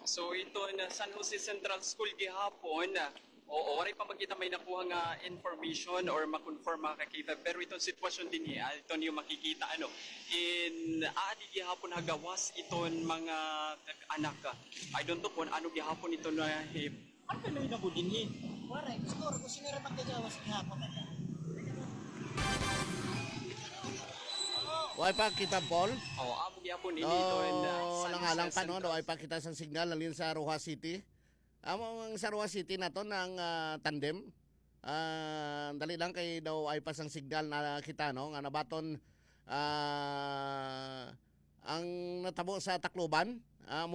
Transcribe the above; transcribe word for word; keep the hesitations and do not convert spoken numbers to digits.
So ito na San Jose Central School gihapon. Oo, wala pa magkita may nakuha nga information or makonfirm makakita. Pero itong sitwasyon din niya, ito niyo makikita ano. In adi gihapon hagawas iton mga anak. I don't know kung ano gihapon ito na hip. Ano ba na inabudin ni? Wala, siguro kung sino rin magkagawas gihapon na yan. Why pa kita Paul? Oo, amo gihapon ini Oh, ito. in, uh, San lang Jose pa no, Central. do ay pa kita sang signal alin sa Rojas City. Amo ang sa Rojas City na to ng ah, tandem. Ah, dali lang kay daw ay pa sang signal na kita no nga nabaton ah, ang natabo sa Tacloban. Ah,